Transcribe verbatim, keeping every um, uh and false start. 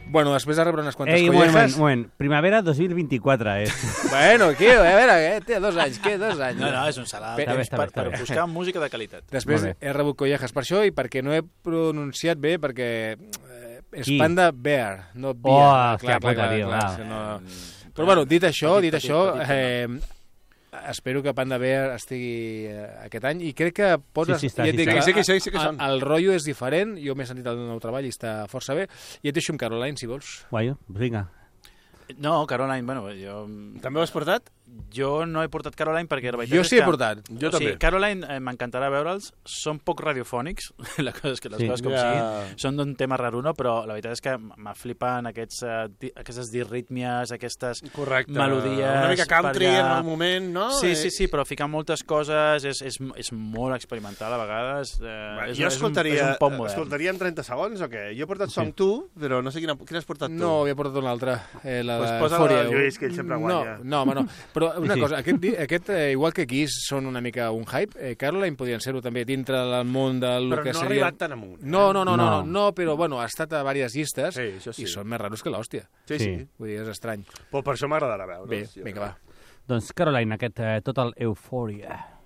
Bueno, després de rebre unes quantes Ei, collejas... moment, moment, primavera dos mil vint-i-quatre, és. Bueno, què? A veure, què? Té dos anys, què? Dos anys. No, no, és un salat. Bé, Per, està bé, per, està per bé. buscar música de qualitat. Després Molt bé. he rebut collejas per això i perquè no he pronunciat bé, perquè eh, és Qui? Panda Bear, no Bear. Oh, hòstia puta, tio, clar. això no... Però bueno, dit això, dit això, eh, espero que Panda Bear estigui eh, aquest any i crec que pots... Sí, sí, està, ja et sí dic, està. Sí que sí, sí que el- són. El rotllo és diferent, jo m'he sentit el nou treball i està força bé, i et deixo amb Caroline, si vols. Guai, vinga. No, Caroline, bueno, jo... També ho has portat? Jo no he portat Caroline perquè la veritat Jo és sí he que... portat. Jo o també. sigui, Caroline, eh, m'encantarà veure'ls. Són poc radiofònics, la cosa és que les Sí. coses com Ja. siguin. Són d'un tema raruno, però la veritat és que me flipen aquests, uh, di aquestes dirrítmies, aquestes Correcte. melodies... Una mica country per allà. en el moment, no? Sí, sí, Eh, sí, però ficar moltes coses és, és, és molt experimental a vegades. Eh, Va, és, jo és, un, escoltaria, és un pop modern. escoltaria en trenta segons o què? Jo he portat Song tu, però no sé quina, quina has portat tu. No, havia portat una altra, eh, la Pues de posa la Euphoria. del Lluís, que ell sempre guanya. No, no, home, no. Però una Sí. cosa, aquest, di- aquest eh, igual que Kiss són una mica un hype, eh, Caroline podien ser-ho també dintre del món del Però que no ha seria... arribat tan amunt. eh? No, no, no, no, no, No. no, però bueno, ha estat a diverses llistes Sí, això sí. i són més raros que l'hòstia. Sí, Sí. sí. Vull dir, és estrany. Però per això m'agradarà veure. Bé, vinga, va. Doncs Caroline, aquest eh, Total Euphoria.